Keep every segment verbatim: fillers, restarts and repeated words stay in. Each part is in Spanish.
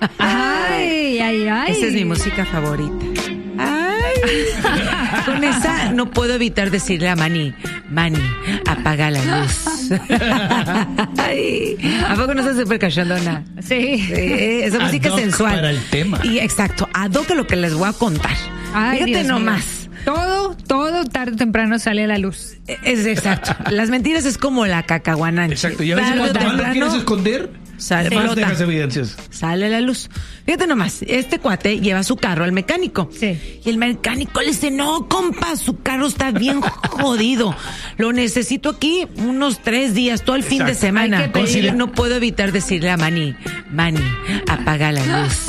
Ay, ay, ay. Esa es mi música favorita. Ay. Con esa no puedo evitar decirle a Manny, Manny, apaga la luz. Ay. ¿A poco no estás súper cachondona? Sí. Sí, esa música Ad hoc sensual. para el tema. Y exacto, ad hoc lo que les voy a contar. Ay, Fíjate Dios nomás. mío. Todo, todo tarde o temprano sale a la luz. Es exacto. Las mentiras es como la cacahuananche. Exacto, y a veces Tarde o cuando más lo temprano, quieres esconder, sale, más flota. dejas evidencias. Sale la luz. Fíjate nomás, este cuate lleva su carro al mecánico. Sí. Y el mecánico le dice, no, compa, su carro está bien jodido. Lo necesito aquí unos tres días, todo el fin de Exacto. semana. Hay que pedirle- No puedo evitar decirle a Manny, Manny, apaga la luz.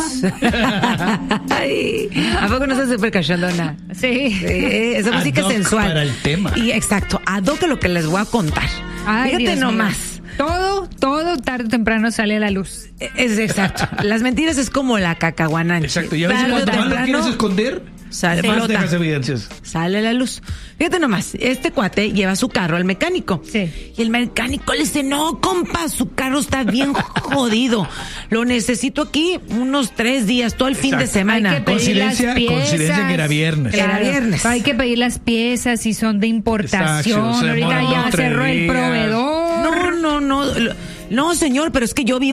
Ay. ¿A poco no estás súper cachondona? Sí. Sí, esa Ad música hoc sensual. para el tema. Y exacto, ad hoc lo que les voy a contar. Ay, Fíjate Dios mío. nomás. Todo, todo tarde o temprano sale a la luz. Es exacto. Las mentiras es como la cacahuananche. Exacto, y a veces Tarde o cuando más lo temprano, quieres esconder, sale, más flota. dejas evidencias. Sale la luz. Fíjate nomás, este cuate lleva su carro al mecánico. Sí. Y el mecánico le dice, no, compa, su carro está bien jodido. Lo necesito aquí unos tres días, todo el fin de Exacto. semana. Hay que pedir Coincidencia- las piezas. coincidencia que era viernes. Era viernes. Hay que pedir las piezas si son de importación. Exacto, se Ahorita demoran ya dos, tres cerró el días. proveedor. No, no, no. lo- No, señor, pero es que yo vivo